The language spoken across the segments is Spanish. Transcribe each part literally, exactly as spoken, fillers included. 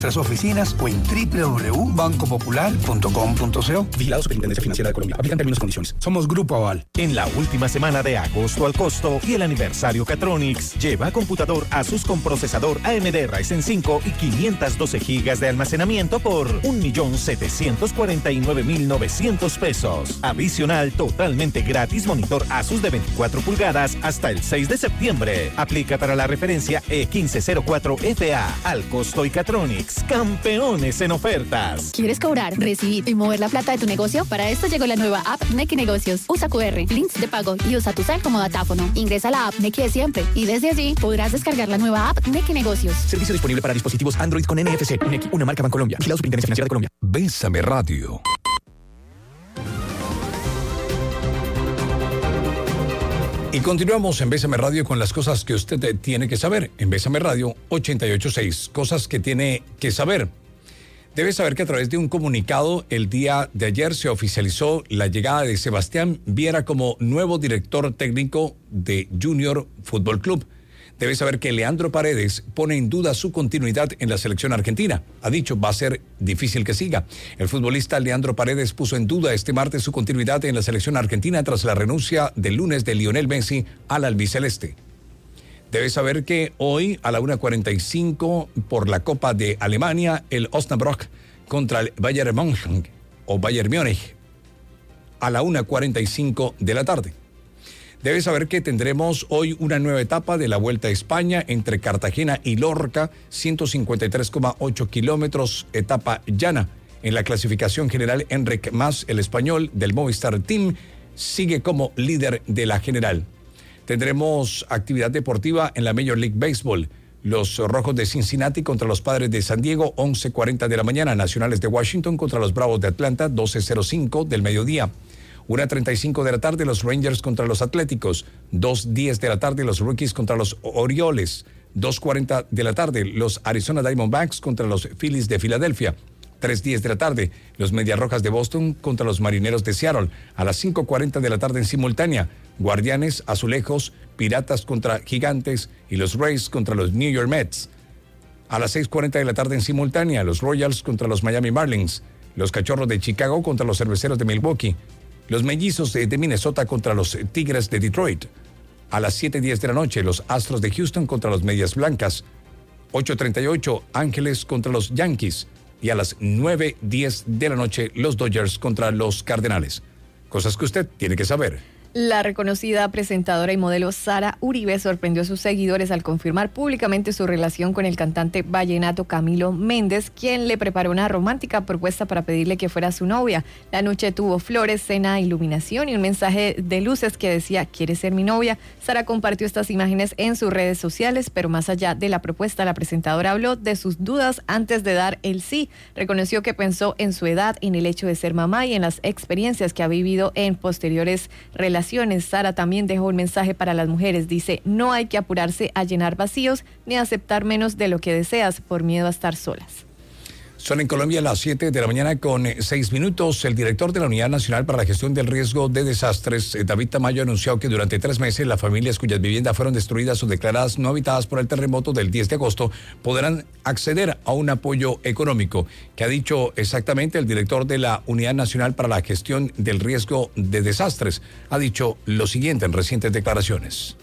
nuestras oficinas o en doble u doble u doble u punto banco popular punto com punto co. Vigilado Superintendencia Financiera de Colombia. Aplican términos y condiciones. Somos Grupo Aval. En la última semana de agosto al costo y el aniversario Catronics, lleva computador Asus con procesador A M D Ryzen cinco y quinientas doce gigas de almacenamiento por un millón setecientos cuarenta y nueve mil novecientos pesos. Adicional, totalmente gratis monitor Asus de veinticuatro pulgadas hasta el seis de septiembre. Aplica para la referencia E quince cero cuatro F A. Al costo y Catronics. Campeones en ofertas. ¿Quieres cobrar, recibir y mover la plata de tu negocio? Para esto llegó la nueva app Nequi Negocios. Usa Q R, links de pago y usa tu cel como datáfono. Ingresa a la app Nequi de siempre y desde allí podrás descargar la nueva app Nequi Negocios. Servicio disponible para dispositivos Android con N F C. Nequi, una marca Bancolombia. Vigilado Superintendencia Financiera de Colombia. Bésame Radio. Y continuamos en Bésame Radio con las cosas que usted tiene que saber. En Bésame Radio ochenta y ocho punto seis. Cosas que tiene que saber. Debe saber que a través de un comunicado el día de ayer se oficializó la llegada de Sebastián Viera como nuevo director técnico de Junior Fútbol Club. Debe saber que Leandro Paredes pone en duda su continuidad en la selección argentina. Ha dicho, va a ser difícil que siga. El futbolista Leandro Paredes puso en duda este martes su continuidad en la selección argentina tras la renuncia del lunes de Lionel Messi al albiceleste. Debe saber que hoy a la una cuarenta y cinco por la Copa de Alemania, el Osnabrück contra el Bayern München o Bayern Múnich a la una cuarenta y cinco de la tarde. Debe saber que tendremos hoy una nueva etapa de la Vuelta a España entre Cartagena y Lorca, ciento cincuenta y tres coma ocho kilómetros, etapa llana. En la clasificación general, Enric Mas, el español del Movistar Team, sigue como líder de la general. Tendremos actividad deportiva en la Major League Baseball. Los Rojos de Cincinnati contra los Padres de San Diego, once cuarenta de la mañana. Nacionales de Washington contra los Bravos de Atlanta, doce cero cinco del mediodía. una treinta y cinco de la tarde, los Rangers contra los Atléticos. dos diez de la tarde, los Rockies contra los Orioles. dos cuarenta de la tarde, los Arizona Diamondbacks contra los Phillies de Filadelfia. tres diez de la tarde, los Medias Rojas de Boston contra los Marineros de Seattle. A las cinco cuarenta de la tarde en simultánea, Guardianes, Azulejos, Piratas contra Gigantes y los Rays contra los New York Mets. A las seis cuarenta de la tarde en simultánea, los Royals contra los Miami Marlins. Los Cachorros de Chicago contra los Cerveceros de Milwaukee. Los Mellizos de Minnesota contra los Tigres de Detroit. A las siete diez de la noche, los Astros de Houston contra los Medias Blancas. ocho treinta y ocho, Ángeles contra los Yankees. Y a las nueve diez de la noche, los Dodgers contra los Cardenales. Cosas que usted tiene que saber. La reconocida presentadora y modelo Sara Uribe sorprendió a sus seguidores al confirmar públicamente su relación con el cantante vallenato Camilo Méndez, quien le preparó una romántica propuesta para pedirle que fuera su novia. La noche tuvo flores, cena, iluminación y un mensaje de luces que decía, ¿quieres ser mi novia? Sara compartió estas imágenes en sus redes sociales, pero más allá de la propuesta, la presentadora habló de sus dudas antes de dar el sí. Reconoció que pensó en su edad, en el hecho de ser mamá y en las experiencias que ha vivido en posteriores relaciones. Sara también dejó un mensaje para las mujeres. Dice, no hay que apurarse a llenar vacíos ni a aceptar menos de lo que deseas por miedo a estar solas. Son en Colombia las siete de la mañana con seis minutos. El director de la Unidad Nacional para la Gestión del Riesgo de Desastres, David Tamayo, anunció que durante tres meses las familias cuyas viviendas fueron destruidas o declaradas no habitadas por el terremoto del diez de agosto podrán acceder a un apoyo económico. ¿Qué ha dicho exactamente el director de la Unidad Nacional para la Gestión del Riesgo de Desastres? Ha dicho lo siguiente en recientes declaraciones.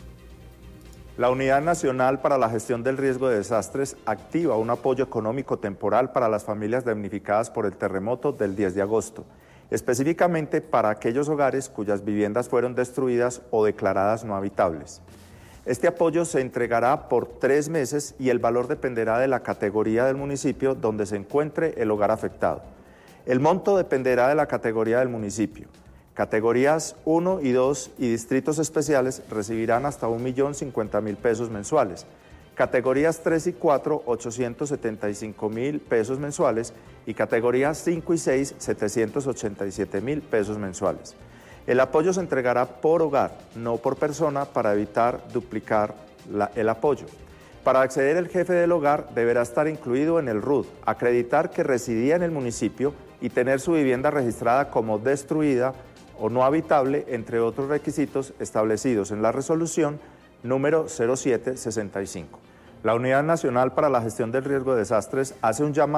La Unidad Nacional para la Gestión del Riesgo de Desastres activa un apoyo económico temporal para las familias damnificadas por el terremoto del diez de agosto, específicamente para aquellos hogares cuyas viviendas fueron destruidas o declaradas no habitables. Este apoyo se entregará por tres meses y el valor dependerá de la categoría del municipio donde se encuentre el hogar afectado. El monto dependerá de la categoría del municipio. Categorías uno y dos y distritos especiales recibirán hasta un millón cincuenta mil pesos mensuales. Categorías tres y cuatro, ochocientos setenta y cinco mil pesos mensuales y categorías cinco y seis, setecientos ochenta y siete mil pesos mensuales. El apoyo se entregará por hogar, no por persona, para evitar duplicar la, el apoyo. Para acceder, el jefe del hogar deberá estar incluido en el R U D, acreditar que residía en el municipio y tener su vivienda registrada como destruida o no habitable, entre otros requisitos establecidos en la resolución número cero siete sesenta y cinco. La Unidad Nacional para la Gestión del Riesgo de Desastres hace un llamado